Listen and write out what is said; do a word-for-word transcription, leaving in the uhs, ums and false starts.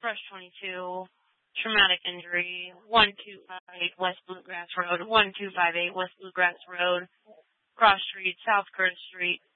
Brush twenty-two, traumatic injury, one two five eight West Bluegrass Road, one two five eight West Bluegrass Road, Cross Street, South Curtis Street,